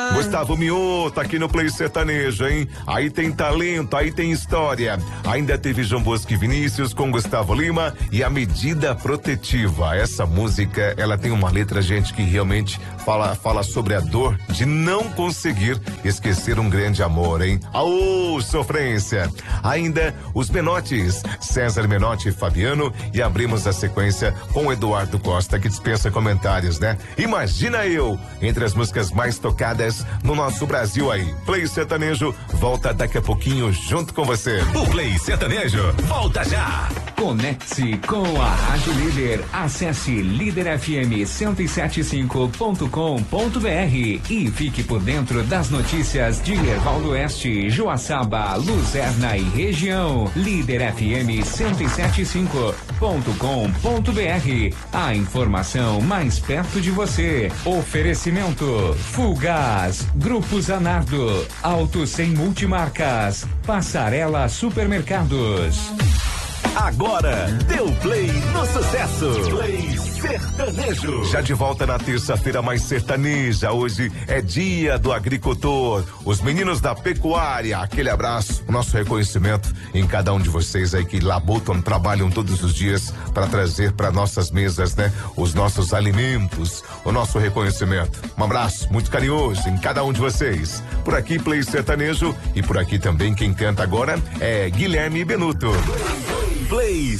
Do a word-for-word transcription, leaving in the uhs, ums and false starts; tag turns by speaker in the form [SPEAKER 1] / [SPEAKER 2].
[SPEAKER 1] Gustavo Mioto aqui no Play Sertanejo, hein? Aí tem talento, aí tem história. Ainda teve João Bosco e Vinícius com Gustavo Lima e A Medida Protetiva. Essa música, ela tem uma letra, gente, que realmente fala, fala sobre a dor de não conseguir esquecer um grande amor, hein? Aô, sofrência! Ainda os Menottes, César Menotti e Fabiano, e abrimos a sequência com o Eduardo Costa, que dispensa comentários, né? Imagina Eu, entre as músicas mais tocadas no nosso Brasil aí. Play Sertanejo volta daqui a pouquinho junto com você.
[SPEAKER 2] O Play Sertanejo volta já.
[SPEAKER 3] Conecte com a Rádio Líder. Acesse líder f m cento e setenta e cinco ponto com ponto b r e fique por dentro das notícias de Erval do Oeste, Joaçaba, Luzerna e região. líder f m cento e setenta e cinco ponto com ponto b r. A informação mais perto de você. Oferecimento Fulgaz, Grupo Zanardo, Auto Sem Multimarcas, Passarela Supermercados.
[SPEAKER 2] Agora, deu play no sucesso. Play Sertanejo.
[SPEAKER 1] Já de volta na terça-feira mais sertaneja. Hoje é dia do agricultor. Os meninos da pecuária. Aquele abraço, o nosso reconhecimento em cada um de vocês aí que labutam, trabalham todos os dias para trazer para nossas mesas, né? Os nossos alimentos, o nosso reconhecimento. Um abraço muito carinhoso em cada um de vocês. Por aqui, Play Sertanejo, e por aqui também quem canta agora é Guilherme Benuto.
[SPEAKER 2] Play